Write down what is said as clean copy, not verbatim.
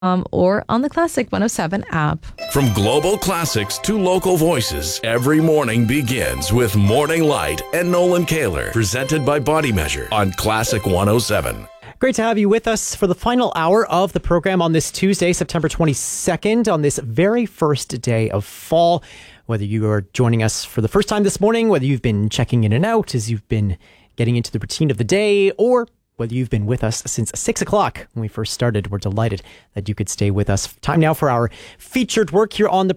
or on the Classic 107 app. From global classics to local voices, every morning begins with Morning Light and Nolan Kaler, presented by Body Measure on Classic 107. Great to have you with us for the final hour of the program on this Tuesday, September 22nd, on this very first day of fall. Whether you are joining us for the first time this morning, whether you've been checking in and out as you've been getting into the routine of the day, or whether you've been with us since 6 o'clock when we first started, we're delighted that you could stay with us. Time now for our featured work here on the